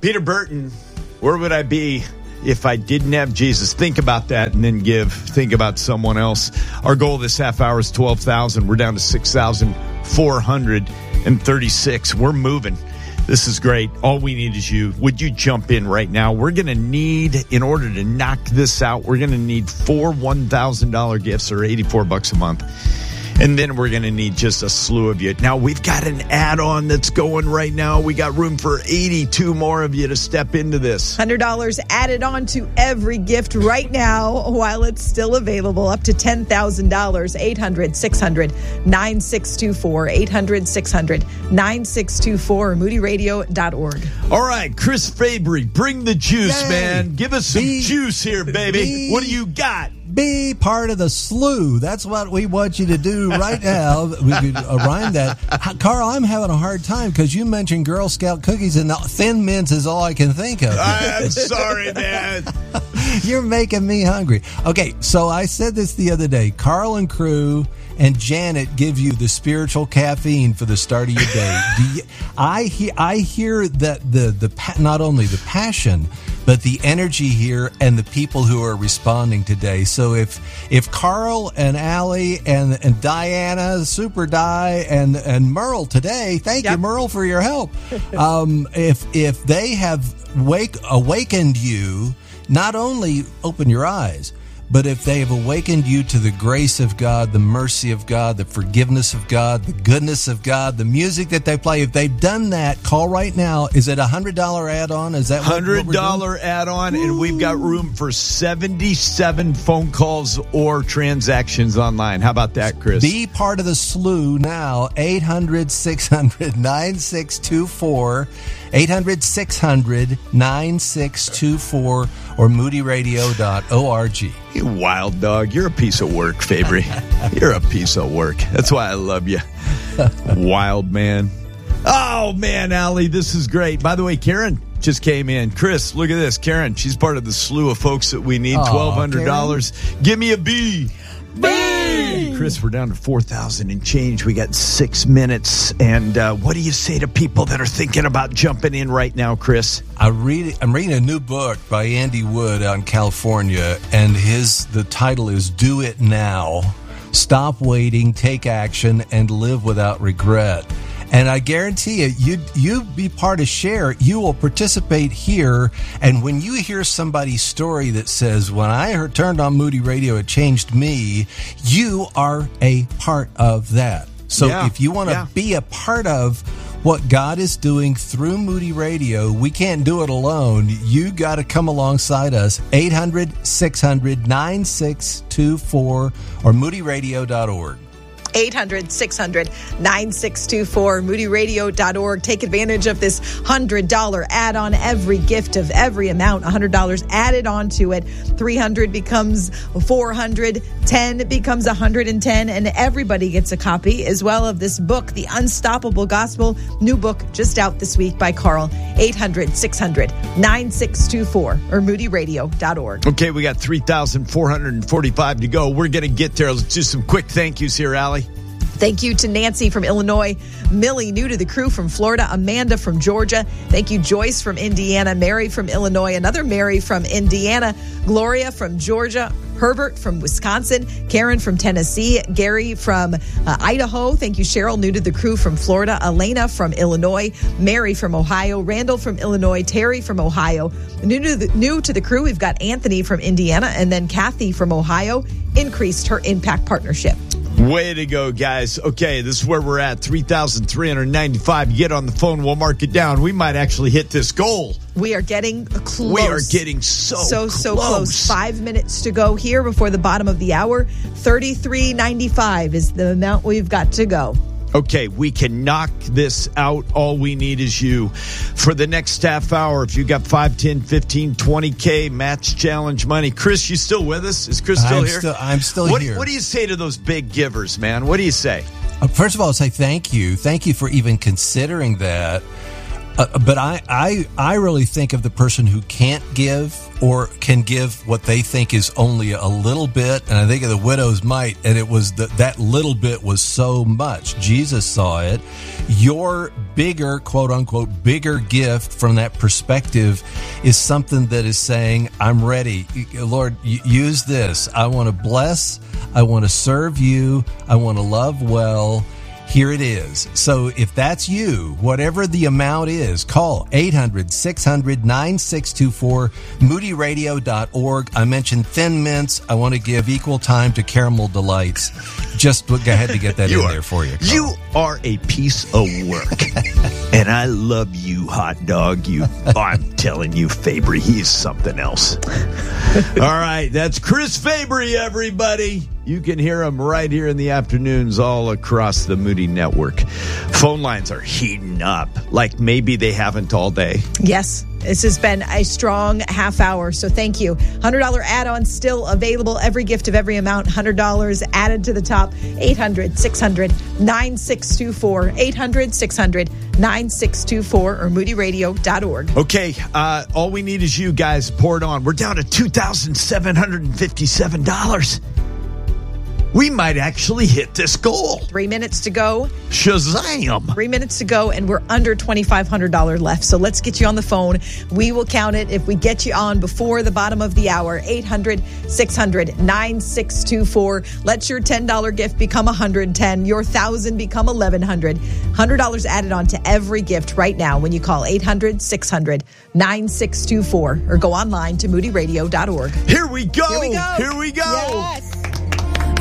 Peter Burton, where would I be if I didn't have Jesus? Think about that and then give. Think about someone else. Our goal this half hour is 12,000. We're down to 6,436. We're moving. This is great. All we need is you. Would you jump in right now? We're going to need, in order to knock this out, we're going to need 4 $1,000 gifts or $84 a month. And then we're going to need just a slew of you. Now, we've got an add-on that's going right now. We got room for 82 more of you to step into this. $100 added on to every gift right now while it's still available, up to $10,000. 800-600-9624. 800-600-9624 or moodyradio.org. All right, Chris Fabry, bring the juice, man. Give us some juice here, baby. What do you got? Be part of the slew. That's what we want you to do right now. We could rhyme that. Carl, I'm having a hard time because you mentioned Girl Scout cookies and Thin Mints is all I can think of. I'm sorry, man. You're making me hungry. Okay, so I said this the other day. Carl and crew and Janet give you the spiritual caffeine for the start of your day. I hear that the not only the passion, but the energy here and the people who are responding today. So if Carl and Allie and Diana, Super Di and Merle today, thank you, Merle, for your help. If they have awakened you, not only open your eyes, but if they have awakened you to the grace of God, the mercy of God, the forgiveness of God, the goodness of God, the music that they play, if they've done that, call right now. Is it a $100 add-on? Is that $100 add-on, and we've got room for 77 phone calls or transactions online. How about that, Chris? Be part of the slew now. 800-600-9624. 800-600-9624 or moodyradio.org. You wild dog. You're a piece of work, Fabry. You're a piece of work. That's why I love you. Wild man. Oh, man, Allie, this is great. By the way, Karen just came in. Chris, look at this. Karen, she's part of the slew of folks that we need. $1,200. Give me a B. Hey, Chris, we're down to 4,000 and change. We got 6 minutes. And what do you say to people that are thinking about jumping in right now, Chris? I'm reading a new book by Andy Wood out in California, and the title is Do It Now. Stop waiting, take action, and live without regret. And I guarantee you be part of Share, you will participate here. And when you hear somebody's story that says, when I turned on Moody Radio, it changed me, you are a part of that. So if you want to be a part of what God is doing through Moody Radio, we can't do it alone. You got to come alongside us. 800-600-9624 or moodyradio.org. 800-600-9624, moodyradio.org. Take advantage of this $100 add-on. Every gift of every amount, $100 added onto it. 300 becomes 400, 10 becomes 110, and everybody gets a copy as well of this book, The Unstoppable Gospel, new book just out this week by Carl. 800-600-9624 or moodyradio.org. Okay, we got 3,445 to go. We're going to get there. Let's do some quick thank yous here, Allie. Thank you to Nancy from Illinois, Millie, new to the crew, from Florida, Amanda from Georgia. Thank you, Joyce from Indiana, Mary from Illinois, another Mary from Indiana, Gloria from Georgia, Herbert from Wisconsin, Karen from Tennessee, Gary from Idaho. Thank you, Cheryl, new to the crew, from Florida, Elena from Illinois, Mary from Ohio, Randall from Illinois, Terry from Ohio. New to the crew, we've got Anthony from Indiana, and then Kathy from Ohio increased her Impact Partnership. Way to go, guys. Okay, this is where we're at, 3,395. You get on the phone, we'll mark it down. We might actually hit this goal. We are getting close. We are getting so close. 5 minutes to go here before the bottom of the hour. 33.95 is the amount we've got to go. Okay, we can knock this out. All we need is you. For the next half hour, if you got 5, 10, 15, 20K match challenge money. Chris, you still with us? Is Chris still here? I'm still here. What do you say to those big givers, man? What do you say? First of all, I'll say thank you. Thank you for even considering that. But I really think of the person who can't give or can give what they think is only a little bit. And I think of the widow's mite, and it was that little bit was so much. Jesus saw it. Your bigger, quote unquote, bigger gift from that perspective is something that is saying, I'm ready. Lord, use this. I want to bless. I want to serve you. I want to love well. Here it is. So if that's you, whatever the amount is, call 800-600-9624, moodyradio.org. I mentioned Thin Mints. I want to give equal time to Caramel Delights. Just go ahead to get that in there for you, Carl. You are a piece of work. And I love you, hot dog. I'm telling you, Fabry, he's something else. All right, that's Chris Fabry, everybody. You can hear him right here in the afternoons all across the Moody Network. Phone lines are heating up like maybe they haven't all day. Yes, this has been a strong half hour, so thank you. $100 add-on still available. Every gift of every amount, $100 added to the top. 800-600-9624. 800-600-9624 or moodyradio.org. Okay, all we need is you guys poured on. We're down to $2,757. We might actually hit this goal. 3 minutes to go. Shazam! 3 minutes to go, and we're under $2,500 left. So let's get you on the phone. We will count it if we get you on before the bottom of the hour. 800-600-9624. Let your $10 gift become $110. Your $1,000 become $1,100. $100 added on to every gift right now when you call 800-600-9624 or go online to moodyradio.org. Here we go. Here we go. Here we go. Yes.